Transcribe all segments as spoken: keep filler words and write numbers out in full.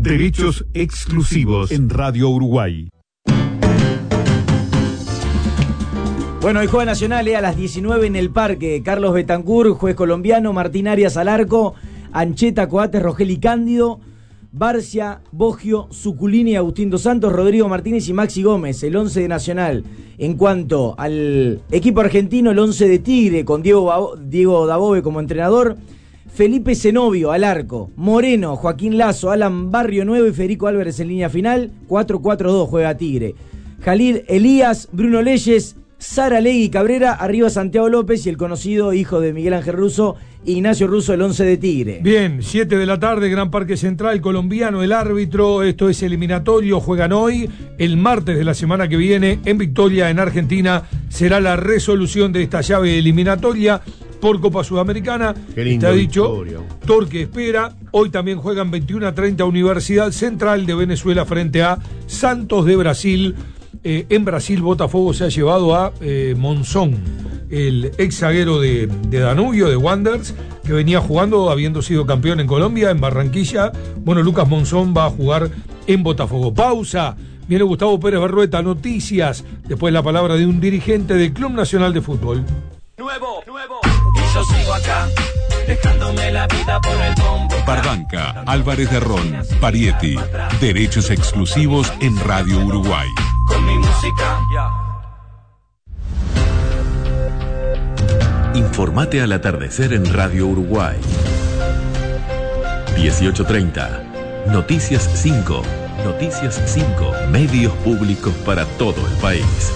Derechos exclusivos en Radio Uruguay. Bueno, el juego nacional es a las diecinueve en el Parque. Carlos Betancur, juez colombiano, Martín Arias al arco, Ancheta, Coates, Rogeli Cándido, Barcia, Boggio, Zuculini, Agustín Dos Santos, Rodrigo Martínez y Maxi Gómez, el once de Nacional. En cuanto al equipo argentino, el once de Tigre, con Diego, Diego Dabove como entrenador, Felipe Zenobio al arco, Moreno, Joaquín Lazo, Alan Barrio Nuevo y Federico Álvarez en línea final. Cuatro cuatro dos juega Tigre. Jalil Elías, Bruno Leyes, Sara Legui Cabrera, arriba Santiago López y el conocido hijo de Miguel Ángel Russo, Ignacio Russo, el once de Tigre. Bien, siete de la tarde, Gran Parque Central, colombiano, el árbitro. Esto es eliminatorio, juegan hoy. El martes de la semana que viene, en Victoria, en Argentina, será la resolución de esta llave eliminatoria por Copa Sudamericana. Está dicho, Torque espera. Hoy también juegan veintiuno a treinta Universidad Central de Venezuela frente a Santos de Brasil. Eh, en Brasil, Botafogo se ha llevado a eh, Monzón, el ex zaguero de, de Danubio, de Wanderers, que venía jugando, habiendo sido campeón en Colombia, en Barranquilla. Bueno, Lucas Monzón va a jugar en Botafogo. Pausa. Viene Gustavo Pérez Berrueta, noticias. Después la palabra de un dirigente del Club Nacional de Fútbol. Nuevo, nuevo. Y yo sigo acá, dejándome la vida por el bombo. Barbanca, Álvarez de Ron, Parietti. Derechos exclusivos en Radio Uruguay. Con mi música. Informate al atardecer en Radio Uruguay. dieciocho treinta. Noticias cinco. Noticias cinco. Medios públicos para todo el país.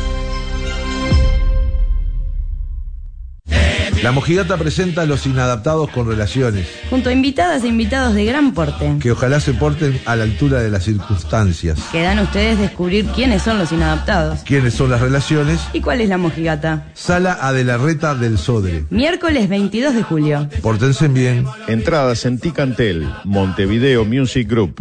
La Mojigata presenta a Los Inadaptados con Relaciones, junto a invitadas e invitados de gran porte, que ojalá se porten a la altura de las circunstancias. Quedan ustedes descubrir quiénes son los inadaptados, quiénes son las relaciones y cuál es la Mojigata. Sala Adelarreta del Sodre, miércoles veintidós de julio. Pórtense bien. Entradas en Ticantel, Montevideo Music Group.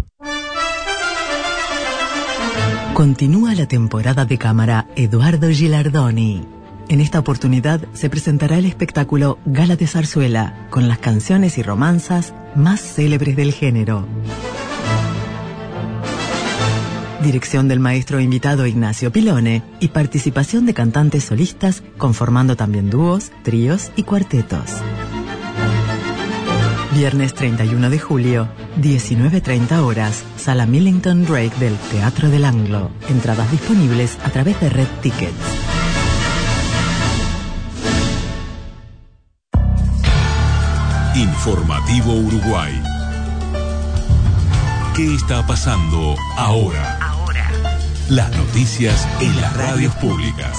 Continúa la temporada de cámara Eduardo Gilardoni. En esta oportunidad se presentará el espectáculo Gala de Zarzuela, con las canciones y romanzas más célebres del género. Dirección del maestro invitado Ignacio Pilone y participación de cantantes solistas, conformando también dúos, tríos y cuartetos. Viernes treinta y uno de julio, diecinueve treinta horas, Sala Millington Drake del Teatro del Anglo. Entradas disponibles a través de Red Tickets. Informativo Uruguay. ¿Qué está pasando ahora? Ahora. Las noticias en las radios públicas.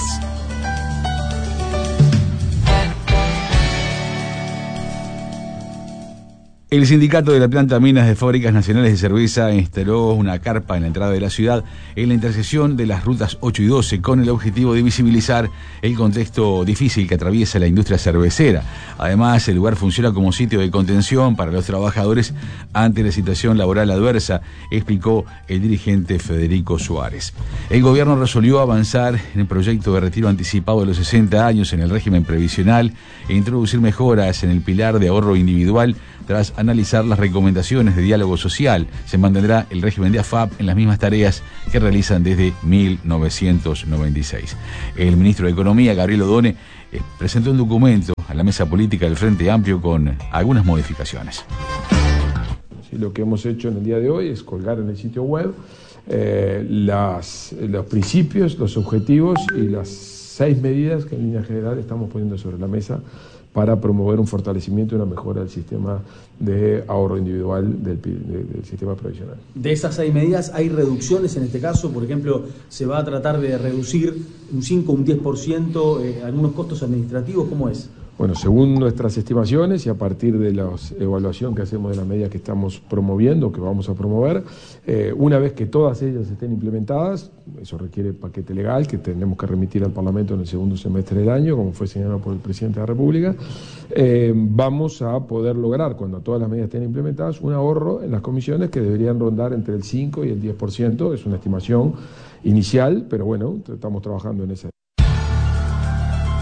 El sindicato de la planta Minas de Fábricas Nacionales de Cerveza instaló una carpa en la entrada de la ciudad en la intersección de las rutas ocho y doce con el objetivo de visibilizar el contexto difícil que atraviesa la industria cervecera. Además, el lugar funciona como sitio de contención para los trabajadores ante la situación laboral adversa, explicó el dirigente Federico Suárez. El gobierno resolvió avanzar en el proyecto de retiro anticipado de los sesenta años en el régimen previsional e introducir mejoras en el pilar de ahorro individual. Tras analizar las recomendaciones de diálogo social, se mantendrá el régimen de A F A P en las mismas tareas que realizan desde mil novecientos noventa y seis. El ministro de Economía, Gabriel Odone, eh, presentó un documento a la mesa política del Frente Amplio con algunas modificaciones. Sí, lo que hemos hecho en el día de hoy es colgar en el sitio web eh, las, los principios, los objetivos y las seis medidas que en línea general estamos poniendo sobre la mesa para promover un fortalecimiento y una mejora del sistema de ahorro individual del, del, del sistema previsional. De esas seis medidas, ¿hay reducciones en este caso? Por ejemplo, ¿se va a tratar de reducir un cinco o un diez por ciento eh, algunos costos administrativos? ¿Cómo es? Bueno, según nuestras estimaciones y a partir de la evaluación que hacemos de las medidas que estamos promoviendo, que vamos a promover, eh, una vez que todas ellas estén implementadas, eso requiere paquete legal que tenemos que remitir al Parlamento en el segundo semestre del año, como fue señalado por el Presidente de la República, eh, vamos a poder lograr, cuando todas las medidas estén implementadas, un ahorro en las comisiones que deberían rondar entre el cinco y el diez por ciento, es una estimación inicial, pero bueno, estamos trabajando en esa.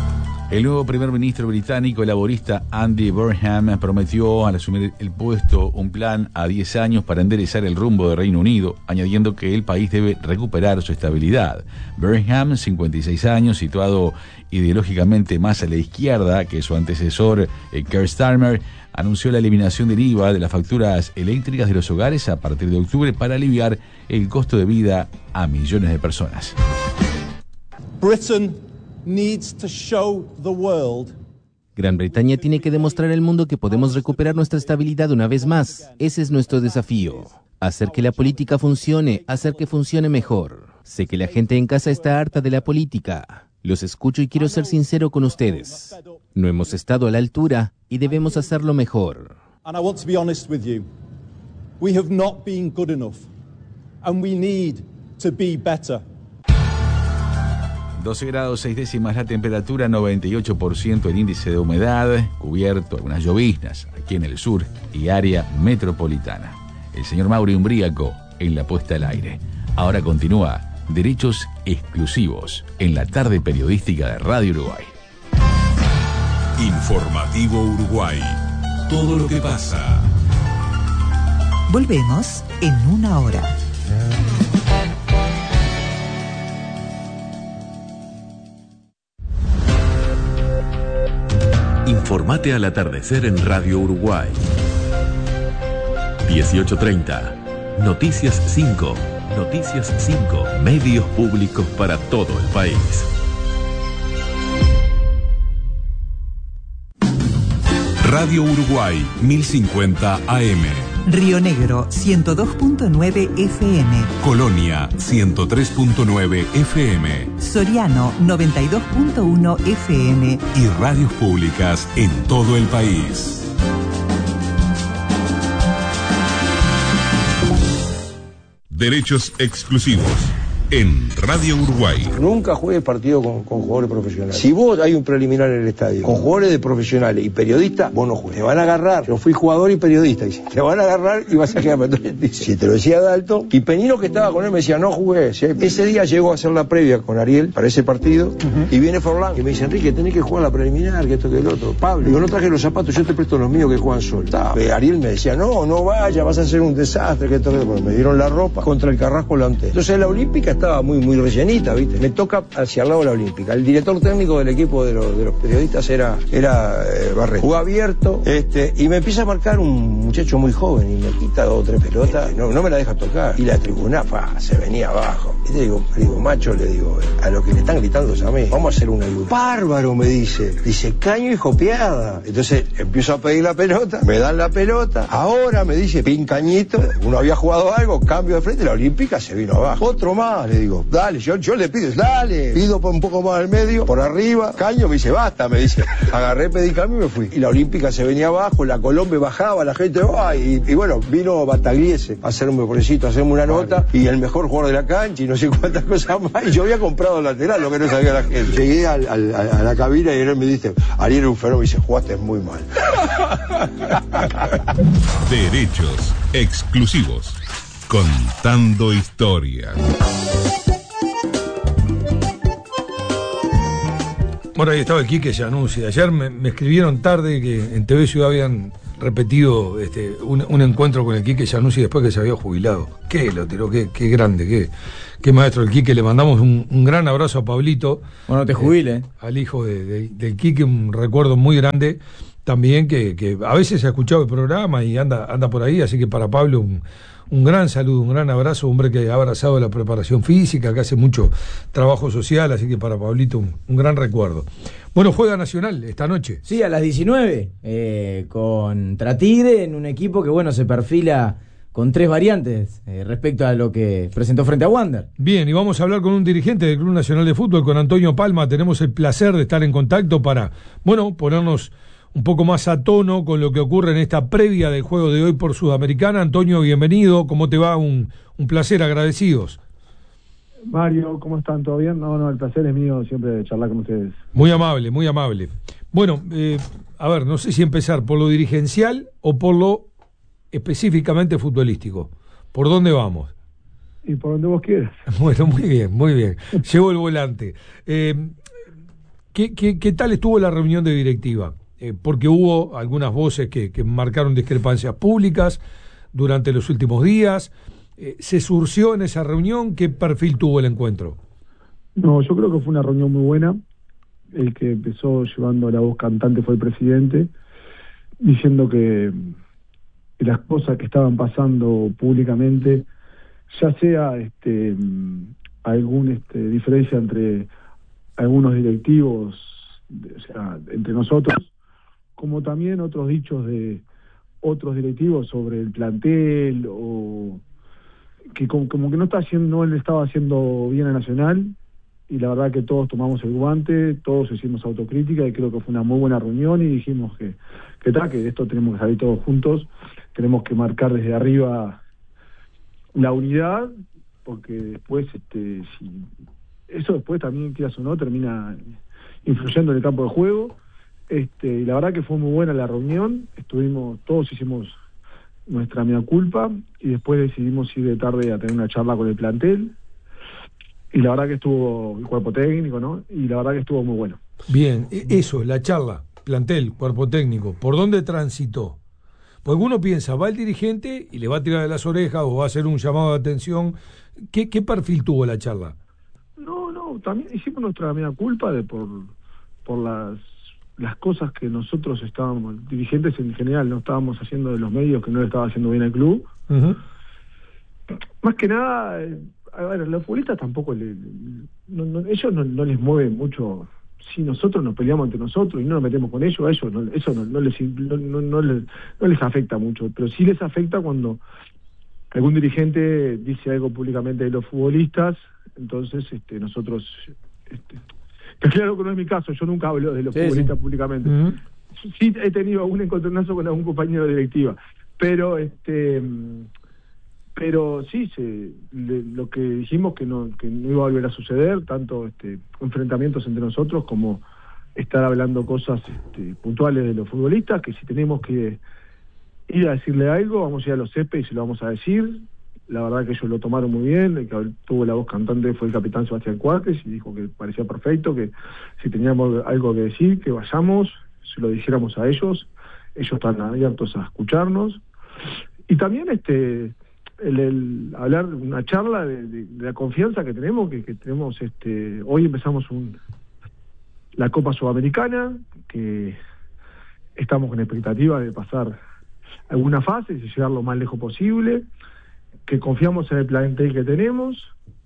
El nuevo primer ministro británico laborista Andy Burnham prometió al asumir el puesto un plan a diez años para enderezar el rumbo del Reino Unido, añadiendo que el país debe recuperar su estabilidad. Burnham, cincuenta y seis años, situado ideológicamente más a la izquierda que su antecesor Keir Starmer, anunció la eliminación del I V A de las facturas eléctricas de los hogares a partir de octubre para aliviar el costo de vida a millones de personas. Britain needs to show the world. Gran Bretaña tiene que demostrar al mundo que podemos recuperar nuestra estabilidad una vez más. Ese es nuestro desafío. Hacer que la política funcione, hacer que funcione mejor. Sé que la gente en casa está harta de la política. Los escucho y quiero ser sincero con ustedes. No hemos estado a la altura y debemos hacerlo mejor. And I want to be honest with you. We have not been good enough. And we need to be better. doce grados seis décimas la temperatura, noventa y ocho por ciento el índice de humedad, cubierto algunas lloviznas aquí en el sur y área metropolitana. El señor Mauri Umbríaco en la puesta al aire. Ahora continúa Derechos Exclusivos en la tarde periodística de Radio Uruguay. Informativo Uruguay. Todo lo que pasa. Volvemos en una hora. Informate al atardecer en Radio Uruguay. dieciocho treinta. Noticias cinco. Noticias cinco. Medios públicos para todo el país. Radio Uruguay mil cincuenta A M. Río Negro ciento dos punto nueve F M. Colonia ciento tres punto nueve F M. Soriano noventa y dos punto uno F M. Y radios públicas en todo el país. Derechos exclusivos en Radio Uruguay. Nunca juegues partido con, con jugadores profesionales. Si vos hay un preliminar en el estadio con jugadores de profesionales y periodistas, vos no juegues. Te van a agarrar. Yo fui jugador y periodista. Y si te van a agarrar y vas a quedar. Si te lo decía Dalton. Y Penino, que estaba con él, me decía, no jugué. Ese día llegó a hacer la previa con Ariel para ese partido. Uh-huh. Y viene Forlán y me dice, Enrique, tenés que jugar la preliminar, que esto, que el otro. Pablo, digo, no traje los zapatos, yo te presto los míos que juegan sol. Eh, Ariel me decía, no, no vaya, vas a hacer un desastre, que esto, que esto. Me dieron la ropa contra el Carrasco Lanté. Entonces la Olímpica estaba muy, muy rellenita, ¿viste? Me toca hacia el lado de la Olímpica. El director técnico del equipo de los, de los periodistas era, era eh, Barreto. Jugó abierto, este, y me empieza a marcar un muchacho muy joven y me quita dos o tres pelotas, no, no me la deja tocar. Y la tribuna, pa, se venía abajo. Y le digo, le digo, macho, le digo, a los que le están gritando es a mí. Vamos a hacer una ayuda. Bárbaro, me dice. Dice, caño y jopeada. Entonces empiezo a pedir la pelota, me dan la pelota. Ahora me dice, pin cañito. Uno había jugado algo, cambio de frente, la Olímpica se vino abajo. Otro más, le digo, dale, yo, yo le pido, dale. Pido por un poco más al medio, por arriba. Caño me dice, basta, me dice. Agarré, pedí cambio y me fui. Y la Olímpica se venía abajo, la Colombia bajaba, la gente, oh, y, y bueno, vino Batagliese a hacerme un pobrecito, a hacerme una nota, y el mejor jugador de la cancha, y no sé cuántas cosas más. Y yo había comprado lateral, lo que no sabía la gente. Llegué al, al, a la cabina y él me dice, Ariel era un fenómeno, y dice, jugaste muy mal. Derechos exclusivos. Contando historias. Bueno, ahí estaba el Quique Giannuzzi. Ayer me, me escribieron tarde que en T V Ciudad habían repetido este, un, un encuentro con el Quique Giannuzzi después que se había jubilado. Qué lo tiró, qué, qué grande, qué, qué maestro el Quique. Le mandamos un, un gran abrazo a Pablito. Bueno, te jubile. Eh, al hijo de, de, del Quique, un recuerdo muy grande también, que, que a veces ha escuchado el programa y anda, anda por ahí, así que para Pablo un, un gran saludo, un gran abrazo, hombre que ha abrazado la preparación física, que hace mucho trabajo social, así que para Pablito un, un gran recuerdo. Bueno, juega Nacional esta noche. Sí, a las diecinueve, eh, contra Tigre, en un equipo que, bueno, se perfila con tres variantes eh, respecto a lo que presentó frente a Wander. Bien, y vamos a hablar con un dirigente del Club Nacional de Fútbol, con Antonio Palma. Tenemos el placer de estar en contacto para, bueno, ponernos un poco más a tono con lo que ocurre en esta previa del juego de hoy por Sudamericana. Antonio, bienvenido, ¿cómo te va? Un, un placer, agradecidos. Mario, ¿cómo están? ¿Todo bien? No, no, el placer es mío siempre de charlar con ustedes. Muy amable, muy amable. Bueno, eh, a ver, no sé si empezar por lo dirigencial o por lo específicamente futbolístico. ¿Por dónde vamos? Y por donde vos quieras. Bueno, muy bien, muy bien. Llevo el volante. Eh, ¿qué, qué, qué tal estuvo la reunión de directiva? Eh, porque hubo algunas voces que, que marcaron discrepancias públicas durante los últimos días. Eh, ¿Se surció en esa reunión? ¿Qué perfil tuvo el encuentro? No, yo creo que fue una reunión muy buena. El que empezó llevando la voz cantante fue el presidente, diciendo que, que las cosas que estaban pasando públicamente, ya sea este alguna este, diferencia entre algunos directivos, o sea, entre nosotros, como también otros dichos de otros directivos sobre el plantel, o que como, como que no está haciendo, no le estaba haciendo bien a Nacional, y la verdad que todos tomamos el guante, todos hicimos autocrítica, y creo que fue una muy buena reunión, y dijimos que, que, ta, que de esto tenemos que salir todos juntos, tenemos que marcar desde arriba la unidad, porque después, este, si eso después también, quieras o no, termina influyendo en el campo de juego. Este, y la verdad que fue muy buena la reunión, estuvimos, todos hicimos nuestra mea culpa, y después decidimos ir de tarde a tener una charla con el plantel, y la verdad que estuvo el cuerpo técnico, ¿no? Y la verdad que estuvo muy bueno. Bien, eso, la charla, plantel, cuerpo técnico, ¿por dónde transitó? Porque uno piensa, va el dirigente y le va a tirar de las orejas o va a hacer un llamado de atención. ¿Qué, qué perfil tuvo la charla? No, no, también hicimos nuestra mea culpa de por, por las, las cosas que nosotros estábamos, dirigentes en general, no estábamos haciendo de los medios, que no le estaba haciendo bien al club. Uh-huh. Más que nada, a ver, los futbolistas tampoco, le, no, no, ellos no, no les mueve mucho. Si nosotros nos peleamos entre nosotros y no nos metemos con ellos, a ellos no, eso no, no, les, no, no, no, les, no les afecta mucho, pero sí les afecta cuando algún dirigente dice algo públicamente de los futbolistas. Entonces este, nosotros, este, que claro que no es mi caso, yo nunca hablo de los sí, futbolistas sí. públicamente. Uh-huh. Sí he tenido algún encontronazo con algún compañero de directiva, pero este pero sí se, le, lo que dijimos que no que no iba a volver a suceder, tanto este enfrentamientos entre nosotros como estar hablando cosas este, puntuales de los futbolistas, que si tenemos que ir a decirle algo, vamos a ir a los céspedes y se lo vamos a decir. La verdad que ellos lo tomaron muy bien, el que tuvo la voz cantante fue el capitán Sebastián Cuárez, y dijo que parecía perfecto, que si teníamos algo que decir, que vayamos, se lo dijéramos a ellos, ellos están abiertos a escucharnos. Y también este el, el hablar una charla de, de, de la confianza que tenemos, que, que tenemos este hoy empezamos un la Copa Sudamericana, que estamos con expectativa de pasar alguna fase y llegar lo más lejos posible, que confiamos en el plantel que tenemos,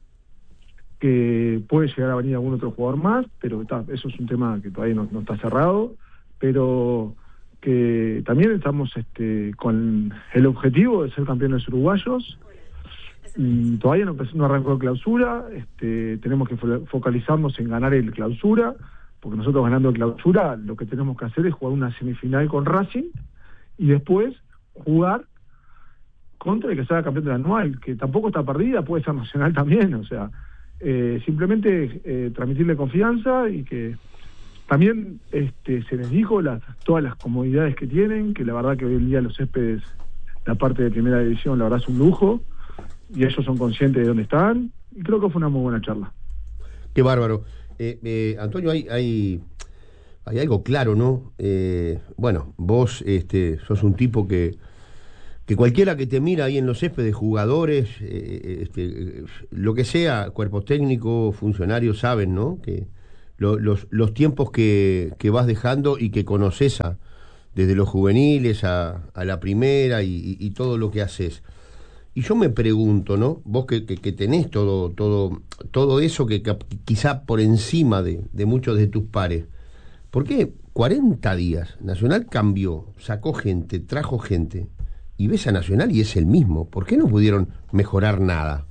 que puede llegar a venir algún otro jugador más, pero está, eso es un tema que todavía no, no está cerrado, pero que también estamos este, con el objetivo de ser campeones uruguayos, y todavía no, no arrancó la clausura, este, tenemos que fo- focalizarnos en ganar el clausura, porque nosotros ganando el clausura lo que tenemos que hacer es jugar una semifinal con Racing, y después jugar contra el que sea campeón del anual, que tampoco está perdida, puede ser Nacional también, o sea, eh, simplemente eh, transmitirle confianza, y que también este, se les dijo las, todas las comodidades que tienen, que la verdad que hoy en día los céspedes, la parte de primera división, la verdad es un lujo, y ellos son conscientes de dónde están, y creo que fue una muy buena charla. Qué bárbaro. Eh, eh, Antonio, hay, hay, hay algo claro, ¿no? Eh, bueno, vos este, sos un tipo que que cualquiera que te mira ahí en los céspedes, jugadores, eh, este, lo que sea, cuerpo técnico, funcionarios, saben, ¿no? Que lo, los, los tiempos que, que vas dejando y que conoces a, desde los juveniles a, a la primera y, y, y todo lo que haces. Y yo me pregunto, ¿no? Vos que, que, que tenés todo, todo, todo eso que, que quizá por encima de, de muchos de tus pares, ¿por qué cuarenta días Nacional cambió, sacó gente, trajo gente, y ves a Nacional y es el mismo? ¿Por qué no pudieron mejorar nada?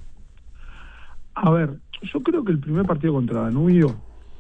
A ver, yo creo que el primer partido contra Danubio,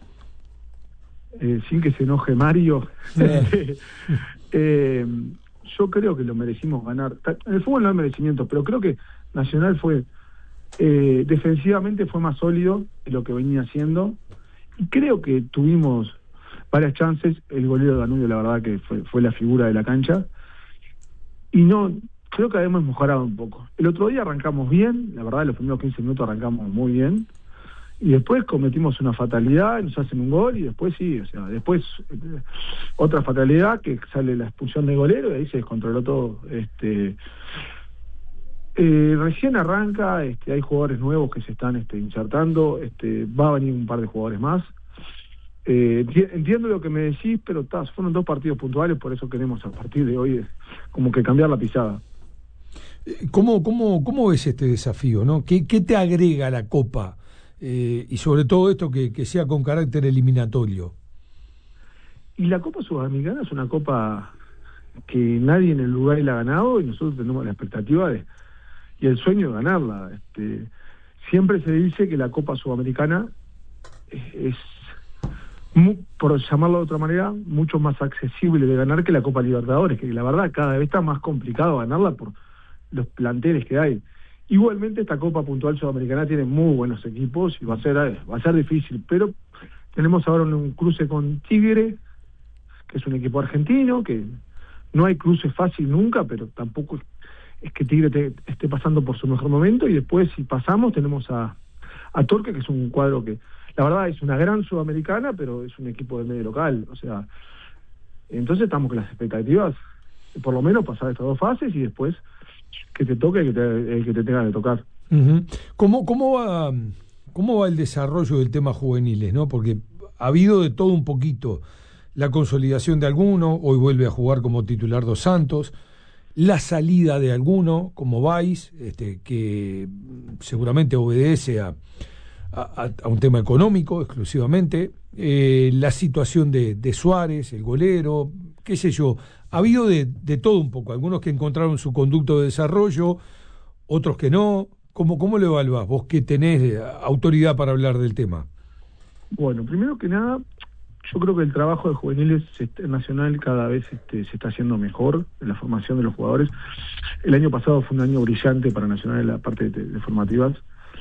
eh, sin que se enoje Mario, eh. eh, yo creo que lo merecimos ganar. En el fútbol no hay merecimiento, pero creo que Nacional fue, eh, defensivamente fue más sólido de lo que venía haciendo, y creo que tuvimos varias chances. El golero de Danubio, la verdad que fue, fue la figura de la cancha, y no, creo que hemos mejorado un poco. El otro día arrancamos bien, la verdad, los primeros quince minutos arrancamos muy bien, y después cometimos una fatalidad, nos hacen un gol y después sí, o sea, después eh, otra fatalidad que sale la expulsión de golero y ahí se descontroló todo. Este, eh, recién arranca, este, hay jugadores nuevos que se están este, insertando, este, va a venir un par de jugadores más. Eh, entiendo lo que me decís, pero ta, fueron dos partidos puntuales, por eso queremos a partir de hoy como que cambiar la pisada. ¿Cómo, cómo, cómo ves este desafío, no? ¿Qué, qué te agrega la Copa? Eh, y sobre todo esto que, que sea con carácter eliminatorio. Y la Copa Sudamericana es una copa que nadie en el lugar la ha ganado y nosotros tenemos la expectativa de y el sueño de ganarla. Este, siempre se dice que la Copa Sudamericana es, mu, por llamarlo de otra manera, mucho más accesible de ganar que la Copa Libertadores, que la verdad cada vez está más complicado ganarla por los planteles que hay. Igualmente esta Copa Puntual Sudamericana tiene muy buenos equipos y va a ser va a ser difícil, pero tenemos ahora un, un cruce con Tigre, que es un equipo argentino, que no hay cruce fácil nunca, pero tampoco es, es que Tigre te, esté pasando por su mejor momento, y después si pasamos tenemos a, a Torque, que es un cuadro que la verdad es una gran sudamericana, pero es un equipo de medio local, o sea, entonces estamos con las expectativas, por lo menos pasar estas dos fases y después que te toque el que te, el que te tenga que tocar. Uh-huh. ¿Cómo, cómo va, cómo va el desarrollo del tema juveniles, ¿no? Porque ha habido de todo un poquito, la consolidación de alguno, hoy vuelve a jugar como titular Dos Santos, la salida de alguno, como Valls, este, que seguramente obedece a, a, a un tema económico exclusivamente, eh, la situación de, de Suárez, el golero, qué sé yo. Ha habido de, de todo un poco, algunos que encontraron su conducto de desarrollo, otros que no. ¿Cómo, cómo lo evaluás vos que tenés autoridad para hablar del tema? Bueno, primero que nada, yo creo que el trabajo de juveniles nacional cada vez este, se está haciendo mejor en la formación de los jugadores. El año pasado fue un año brillante para Nacional en la parte de, de formativas.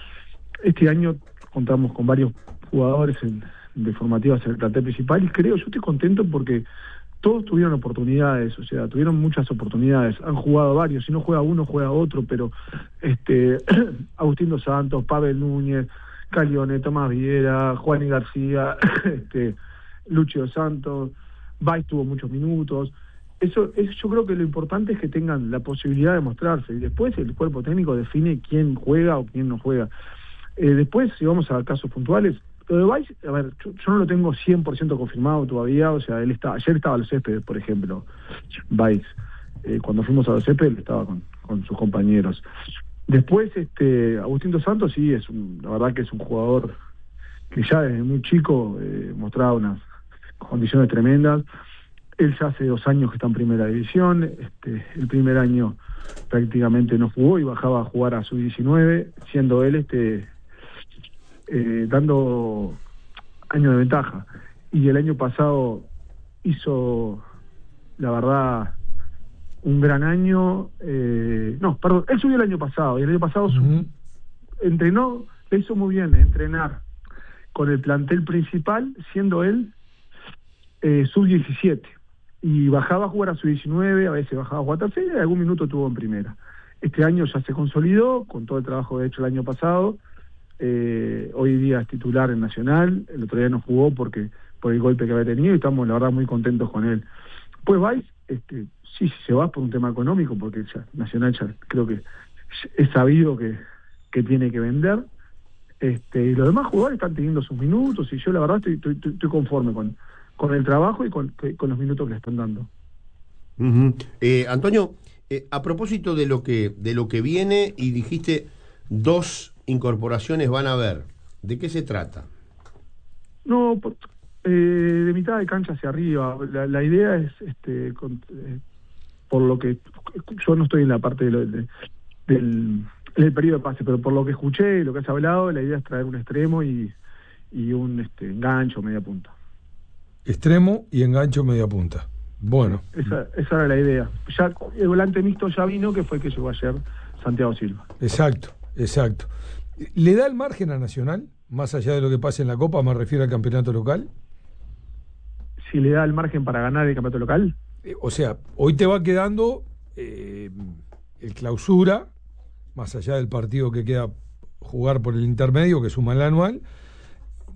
Este año contamos con varios jugadores en, de formativas en el plantel principal y creo, yo estoy contento porque todos tuvieron oportunidades, o sea, tuvieron muchas oportunidades, han jugado varios, si no juega uno, juega otro, pero este Agustín Dos Santos, Pavel Núñez, Calione, Tomás Viera, Juan y García, este, Lucho Santos, Valls tuvo muchos minutos. Eso, eso yo creo que lo importante es que tengan la posibilidad de mostrarse, y después el cuerpo técnico define quién juega o quién no juega. Eh, después, si vamos a casos puntuales, lo de Valls, a ver, yo, yo no lo tengo cien por ciento confirmado todavía, o sea, él está, ayer estaba a los céspedes, por ejemplo, Valls, eh, cuando fuimos a los céspedes él estaba con, con sus compañeros. Después, este, Agustín Dos Santos sí, es un, la verdad que es un jugador que ya desde muy chico eh, mostraba unas condiciones tremendas. Él ya hace dos años que está en primera división, este, el primer año prácticamente no jugó y bajaba a jugar a sub diecinueve, siendo él este eh, dando años de ventaja. Y el año pasado hizo, la verdad, un gran año. Eh, no, perdón, él subió el año pasado, y el año pasado uh-huh. entrenó, le hizo muy bien entrenar con el plantel principal, siendo él eh, sub diecisiete. Y bajaba a jugar a sub diecinueve, a veces bajaba a jugar a tercera y algún minuto tuvo en primera. Este año ya se consolidó con todo el trabajo hecho el año pasado. Eh, hoy día es titular en Nacional, el otro día no jugó porque por el golpe que había tenido y estamos la verdad muy contentos con él. Pues Valls, este, sí, sí se va por un tema económico, porque ya Nacional ya creo que es sabido que, que tiene que vender. Este, y los demás jugadores están teniendo sus minutos y yo la verdad estoy, estoy, estoy conforme con, con el trabajo y con, con los minutos que le están dando. Uh-huh. eh, Antonio, eh, a propósito de lo que de lo que viene, y dijiste dos incorporaciones van a haber, ¿de qué se trata? No, por, eh, de mitad de cancha hacia arriba. La, la idea es, este, con, eh, por lo que yo no estoy en la parte de lo, de, del el periodo de pase, pero por lo que escuché y lo que has hablado, la idea es traer un extremo y, y un este, engancho media punta. Extremo y engancho media punta. Bueno. Esa, esa era la idea. Ya el volante mixto ya vino, que fue el que llegó ayer Santiago Silva. Exacto, exacto. ¿Le da el margen a Nacional, más allá de lo que pase en la Copa, me refiero al campeonato local? Si le da el margen para ganar el campeonato local. Eh, o sea, hoy te va quedando eh, el clausura, más allá del partido que queda jugar por el intermedio, que suma el anual,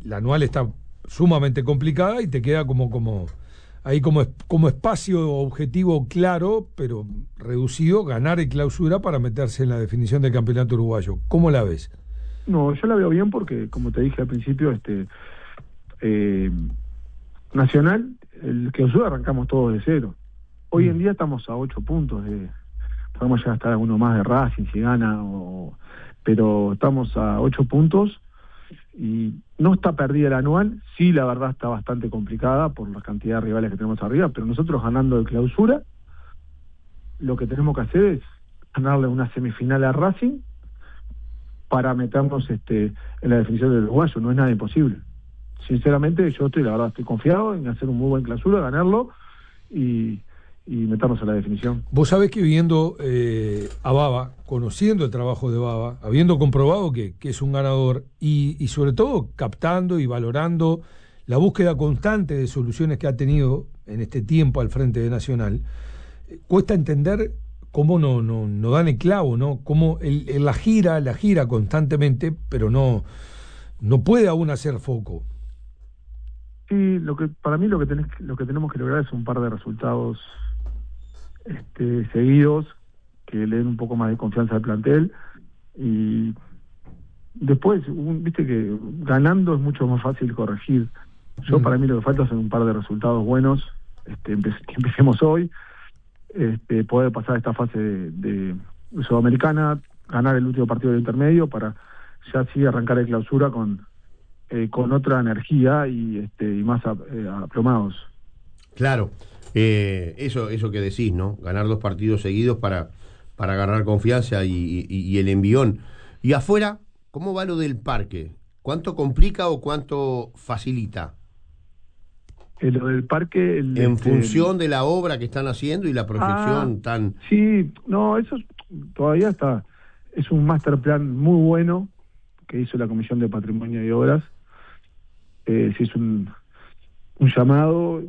la anual está sumamente complicada y te queda como, como ahí como, como espacio objetivo claro, pero reducido, ganar el Clausura para meterse en la definición del campeonato uruguayo. ¿Cómo la ves? No, yo la veo bien porque, como te dije al principio, este eh, Nacional, el Clausura arrancamos todos de cero. Hoy en día estamos a ocho puntos de, podemos llegar a estar alguno más de Racing si gana, o, pero estamos a ocho puntos y no está perdida el anual. Sí, la verdad está bastante complicada por la cantidad de rivales que tenemos arriba, pero nosotros ganando el Clausura, lo que tenemos que hacer es ganarle una semifinal a Racing para meternos este en la definición del uruguayo. No es nada imposible. Sinceramente, yo estoy, la verdad, estoy confiado en hacer un muy buen Clausura, ganarlo y y meternos en la definición. Vos sabés que viendo eh, a Baba, conociendo el trabajo de Baba, habiendo comprobado que, que es un ganador y, y sobre todo captando y valorando la búsqueda constante de soluciones que ha tenido en este tiempo al frente de Nacional, eh, cuesta entender cómo no, no, no dan el clavo, ¿no? Cómo el, el, la gira, la gira constantemente, pero no, no puede aún hacer foco. Sí, lo que para mí lo que tenés, lo que tenemos que lograr es un par de resultados Este, seguidos que le den un poco más de confianza al plantel y después, un, viste que ganando es mucho más fácil corregir. Yo mm. para mí lo que falta son un par de resultados buenos, este, empe que empecemos hoy, este, poder pasar esta fase de, de, de Sudamericana, ganar el último partido del intermedio para ya así arrancar el Clausura con eh, con otra energía y este y más a, eh, aplomados. Claro. Eh, eso eso que decís, ¿no? Ganar dos partidos seguidos para, para agarrar confianza y, y, y el envión. Y afuera, ¿cómo va lo del parque? ¿Cuánto complica o cuánto facilita? Eh, lo del parque... El, en este, función de la obra que están haciendo y la proyección ah, tan... Sí, no, eso es, todavía está... Es un master plan muy bueno que hizo la Comisión de Patrimonio y Obras. Eh, se hizo un, un llamado...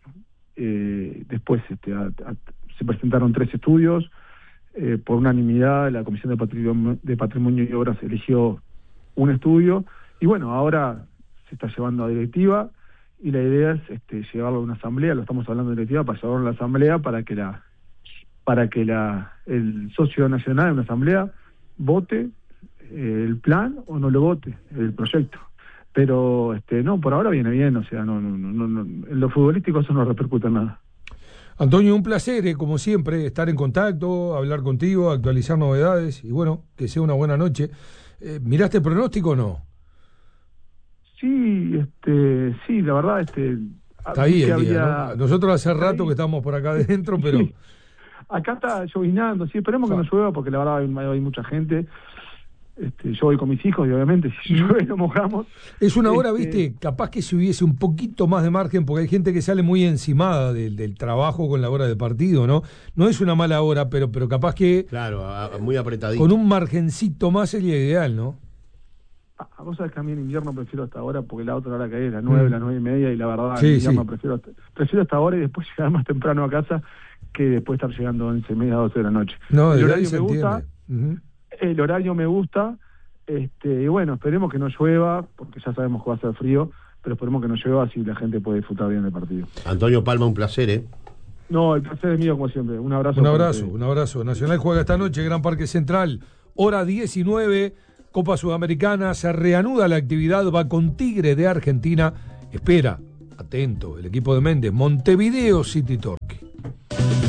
Eh, después este, a, a, se presentaron tres estudios, eh, por unanimidad la Comisión de Patrimonio, de Patrimonio y Obras eligió un estudio y bueno, ahora se está llevando a directiva y la idea es este, llevarlo a una asamblea, lo estamos hablando de directiva para llevarlo a la asamblea para que la para que la el socio nacional de una asamblea vote eh, el plan o no lo vote, el proyecto. Pero este no, por ahora viene bien, o sea, no, no, no, no en lo futbolístico eso no repercute en nada. Antonio, un placer, eh, como siempre, estar en contacto, hablar contigo, actualizar novedades y bueno, que sea una buena noche. Eh, ¿Miraste el pronóstico o no? Sí, este, sí, la verdad, este. Está ahí el había... día, ¿no? Nosotros hace rato que estamos por acá adentro, pero. Sí. Acá está llovinando, sí, esperemos que no llueva porque la verdad hay, hay mucha gente. Este, yo voy con mis hijos y obviamente si llueve nos mojamos. Es una hora, este... viste, capaz que si hubiese un poquito más de margen, porque hay gente que sale muy encimada del, del trabajo con la hora de partido, ¿no? No es una mala hora, pero, pero capaz que... Claro, a, muy apretadito. Con un margencito más sería ideal, ¿no? Ah, vos sabés que a mí en invierno prefiero hasta ahora, porque la otra hora que es las nueve, mm. las nueve y media, y la verdad sí, en invierno sí. prefiero, prefiero hasta ahora y después llegar más temprano a casa que después estar llegando once y media, doce de la noche. No, el de horario se me gusta, uh-huh. el horario me gusta, este, y bueno, esperemos que no llueva, porque ya sabemos que va a ser frío, pero esperemos que no llueva así la gente puede disfrutar bien del partido. Antonio Palma, un placer, ¿eh? No, el placer es mío como siempre. Un abrazo. Un abrazo, un abrazo. Nacional juega esta noche, Gran Parque Central, hora diecinueve, Copa Sudamericana, se reanuda la actividad, va con Tigre de Argentina, espera, atento, el equipo de Méndez, Montevideo City Torque.